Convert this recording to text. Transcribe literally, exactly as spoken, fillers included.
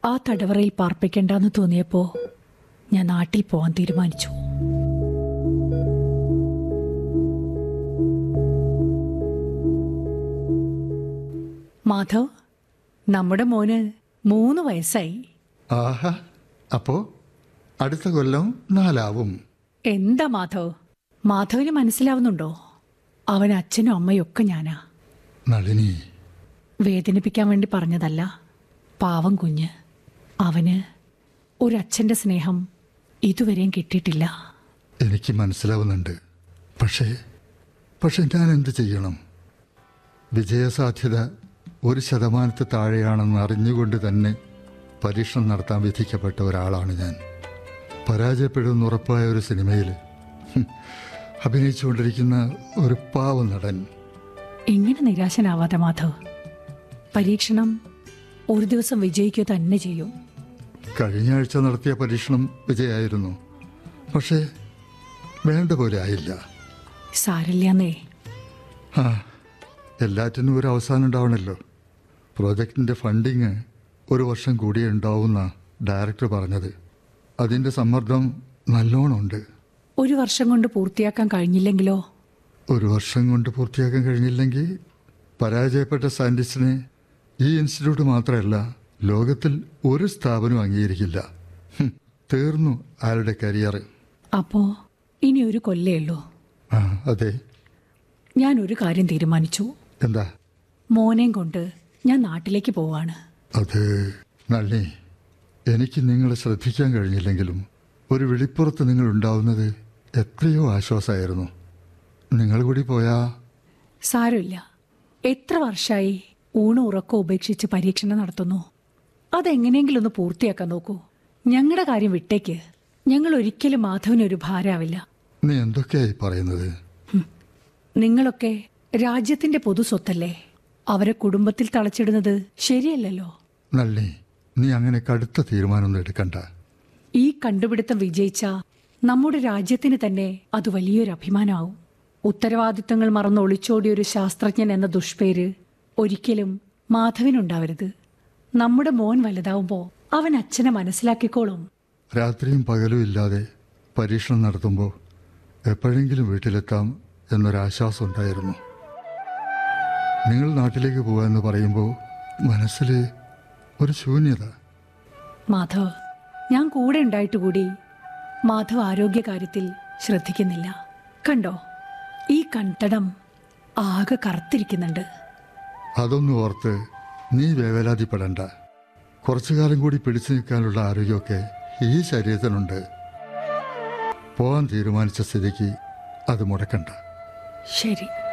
ആ തടവറയിൽ പാർപ്പിക്കണ്ടെന്ന് തോന്നിയപ്പോ ഞാൻ നാട്ടിൽ പോവാൻ തീരുമാനിച്ചു. മാധവ്, നമ്മുടെ മോന് മൂന്ന് വയസ്സായി. ആഹാ, അപ്പോ അടുത്ത കൊല്ലം നാലാവും. എന്താ മാധവ്, മാധവിന് മനസ്സിലാവുന്നുണ്ടോ? അവൻ അച്ഛനും അമ്മയും ഒക്കെ ഞാനാ. നളിനി, വേദനിപ്പിക്കാൻ വേണ്ടി പറഞ്ഞതല്ല. പാവം കുഞ്ഞ്, അവന് ഒരച്ഛൻ്റെ സ്നേഹം ഇതുവരെയും കിട്ടിയിട്ടില്ല. എനിക്ക് മനസ്സിലാവുന്നുണ്ട്. പക്ഷേ പക്ഷെ ഞാൻ എന്ത് ചെയ്യണം? വിജയസാധ്യത ഒരു ശതമാനത്തിൽ താഴെയാണെന്ന് അറിഞ്ഞുകൊണ്ട് തന്നെ പരീക്ഷണം നടത്താൻ വിധിക്കപ്പെട്ട ഒരാളാണ് ഞാൻ. പരാജയപ്പെടുമെന്ന് ഉറപ്പായ ഒരു സിനിമയിൽ അഭിനയിച്ചുകൊണ്ടിരിക്കുന്ന ഒരു പാവ നടൻ. ഇങ്ങനെ നിരാശനാവാതെ മാധവ്, പരീക്ഷണം ഒരു ദിവസം വിജയിക്കുക തന്നെ ചെയ്യും. കഴിഞ്ഞ ആഴ്ച നടത്തിയ പരീക്ഷണം വിജയമായിരുന്നു. പക്ഷേ വേണ്ട പോലെ ആയില്ല. സാരില്ലെന്നേ. ആ, എല്ലാറ്റിനും ഒരു അവസാനം ഉണ്ടാവണമല്ലോ. പ്രോജക്റ്റിൻ്റെ ഫണ്ടിങ് ഒരു വർഷം കൂടിയേ ഉണ്ടാവുന്ന ഡയറക്ടർ പറഞ്ഞത്. അതിൻ്റെ സമ്മർദ്ദം നല്ലോണം ഉണ്ട്. ഒരു വർഷം കൊണ്ട് പൂർത്തിയാക്കാൻ കഴിഞ്ഞില്ലെങ്കിലോ? ഒരു വർഷം കൊണ്ട് പൂർത്തിയാക്കാൻ കഴിഞ്ഞില്ലെങ്കിൽ പരാജയപ്പെട്ട സയൻറ്റിസ്റ്റിനെ ഈ ഇൻസ്റ്റിറ്റ്യൂട്ട് മാത്രമല്ല, ലോകത്തിൽ ഒരു സ്ഥാപനവും അംഗീകരിക്കില്ല. തീർന്നു അയാളുടെ കരിയർ. അപ്പോ ഇനി ഒരു കൊല്ലേ ഉള്ളൂ. ആ, അതെ. ഞാൻ ഒരു കാര്യം തീരുമാനിച്ചു. എന്താ? മോനെയും കൊണ്ട് ഞാൻ നാട്ടിലേക്ക് പോവാണ്. അത് നളിനി, എനിക്ക് നിങ്ങളെ ശ്രദ്ധിക്കാൻ കഴിഞ്ഞില്ലെങ്കിലും ഒരു വെളിപ്പുറത്ത് നിങ്ങൾ ഉണ്ടാവുന്നത് എത്രയോ ആശ്വാസമായിരുന്നു. നിങ്ങൾ കൂടി പോയാ? സാരമില്ല. എത്ര വർഷമായി ഊണും ഉറക്കവും ഉപേക്ഷിച്ച് പരീക്ഷണം നടത്തുന്നു. അതെങ്ങനെയെങ്കിലും ഒന്ന് പൂർത്തിയാക്കാൻ നോക്കൂ. ഞങ്ങളുടെ കാര്യം വിട്ടേക്ക്. ഞങ്ങൾ ഒരിക്കലും മാധവനൊരു ഭാരമാവില്ല. നീ എന്തൊക്കെയായി പറയുന്നത്? നിങ്ങളൊക്കെ രാജ്യത്തിന്റെ പൊതു സ്വത്തല്ലേ. അവരെ കുടുംബത്തിൽ തളച്ചിടുന്നത് ശരിയല്ലല്ലോ. നളിനി, നീ അങ്ങനെ കടുത്ത തീരുമാനമൊന്നും എടുക്കണ്ട. ഈ കണ്ടുപിടുത്തം വിജയിച്ച നമ്മുടെ രാജ്യത്തിന് തന്നെ അത് വലിയൊരു അഭിമാനമാവും. ഉത്തരവാദിത്തങ്ങൾ മറന്ന് ഒളിച്ചോടിയൊരു ശാസ്ത്രജ്ഞൻ എന്ന ദുഷ്പേര് ഒരിക്കലും മാധവനുണ്ടാവരുത്. നമ്മുടെ മോൻ വലുതാവുമ്പോൾ അവൻ അച്ഛനെ മനസ്സിലാക്കിക്കോളും. രാത്രിയും പകലും ഇല്ലാതെ പരീക്ഷണം നടത്തുമ്പോൾ എപ്പോഴെങ്കിലും വീട്ടിലെത്താം എന്നൊരാശ്വാസം ഉണ്ടായിരുന്നു. നിങ്ങൾ നാട്ടിലേക്ക് പോകാമെന്ന് പറയുമ്പോൾ മനസ്സിൽ ഒരു ശൂന്യത. മാധവ്, ഞാൻ കൂടെ ഉണ്ടായിട്ട് കൂടി മാധവ് ആരോഗ്യകാര്യത്തിൽ ശ്രദ്ധിക്കുന്നില്ല. കണ്ടോ, ഈ കൺതടം ആകെ കറുത്തിരിക്കുന്നുണ്ട്. അതൊന്നും ഓർത്ത് നീ വേവലാതിപ്പെടണ്ട. കുറച്ചു കാലം കൂടി പിടിച്ചു നിൽക്കാനുള്ള ആരോഗ്യമൊക്കെ ഈ ശരീരത്തിനുണ്ട്. പോകാൻ തീരുമാനിച്ച സ്ഥിതിക്ക് അത് മുടക്കണ്ട. ശരി.